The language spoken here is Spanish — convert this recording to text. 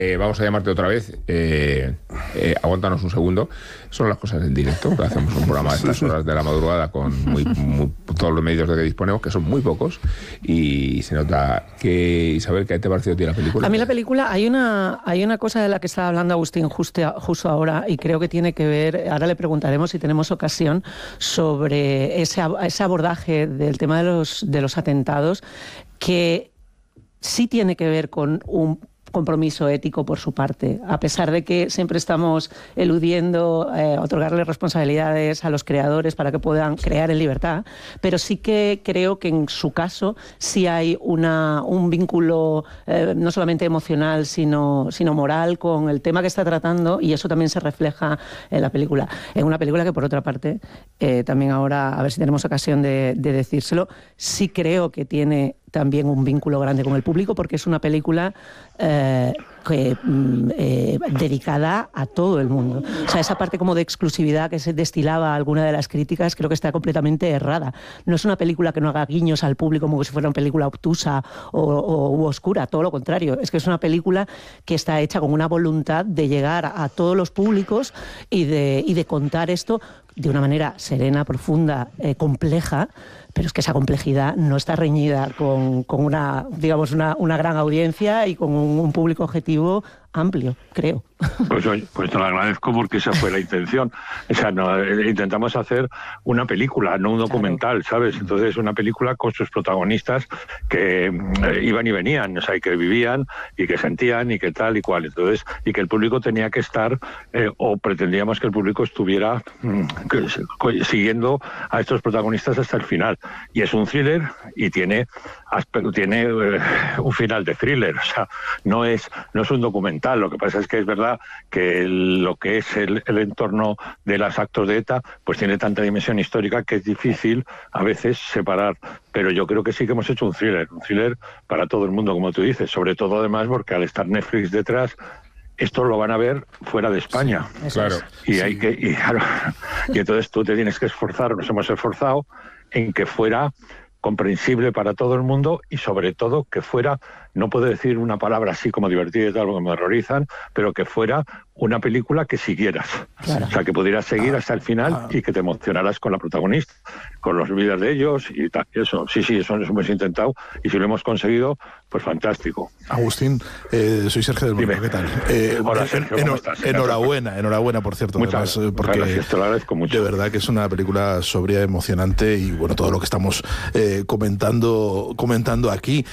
Vamos a llamarte otra vez. Aguántanos un segundo. Son las cosas del directo. Hacemos un programa a estas horas de la madrugada con todos los medios de que disponemos, que son muy pocos. Y se nota que, Isabel, ¿qué te ha parecido a ti la película? A mí la película, hay una cosa de la que estaba hablando Agustín justo ahora, y creo que tiene que ver, ahora le preguntaremos si tenemos ocasión, sobre ese abordaje del tema de los atentados, que sí tiene que ver con un compromiso ético por su parte, a pesar de que siempre estamos eludiendo otorgarle responsabilidades a los creadores para que puedan crear en libertad, pero sí que creo que en su caso sí hay un vínculo no solamente emocional sino moral con el tema que está tratando, y eso también se refleja en la película. En una película que, por otra parte, también ahora, a ver si tenemos ocasión de decírselo, sí creo que tiene también un vínculo grande con el público, porque es una película dedicada a todo el mundo. O sea, esa parte como de exclusividad que se destilaba a alguna de las críticas, creo que está completamente errada. No es una película que no haga guiños al público como si fuera una película obtusa u oscura, todo lo contrario. Es que es una película que está hecha con una voluntad de llegar a todos los públicos y de contar esto de una manera serena, profunda, compleja, pero es que esa complejidad no está reñida con una, digamos, una gran audiencia y con un público objetivo amplio, creo. Pues te lo agradezco, porque esa fue la intención. O sea, intentamos hacer una película, no un documental, ¿sabes? Entonces, una película con sus protagonistas que iban y venían, o sea, y que vivían y que sentían y que tal y cual. Entonces, y que el público tenía que estar, o pretendíamos que el público estuviera siguiendo a estos protagonistas hasta el final. Y es un thriller y tiene un final de thriller. O sea, no es un documental. Lo que pasa es que es verdad que lo que es el entorno de los actos de ETA pues tiene tanta dimensión histórica que es difícil a veces separar, pero yo creo que sí que hemos hecho un thriller para todo el mundo, como tú dices, sobre todo además porque al estar Netflix detrás, esto lo van a ver fuera de España. Sí, claro. Y entonces tú te tienes que esforzar, nos hemos esforzado en que fuera comprensible para todo el mundo, y sobre todo que fuera, no puedo decir una palabra así como divertida y tal, porque me horrorizan, pero que fuera una película que siguieras. Claro. O sea, que pudieras seguir hasta el final y que te emocionaras con la protagonista, con los vidas de ellos y tal. Y eso, eso hemos intentado, y si lo hemos conseguido, pues fantástico. Agustín, soy Sergio del Mundo, ¿qué tal? Hola, Sergio, ¿cómo estás? Enhorabuena, por cierto. Muchas porque gracias, te lo agradezco mucho. De verdad que es una película sobria, emocionante, y bueno, todo lo que estamos comentando aquí.